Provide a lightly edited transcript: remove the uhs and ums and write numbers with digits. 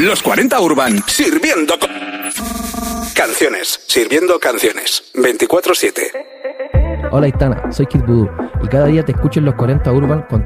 Los 40 Urban, sirviendo canciones, sirviendo canciones, 24/7. Hola Aitana, soy Kid Voodoo y cada día te escucho en los 40 Urban con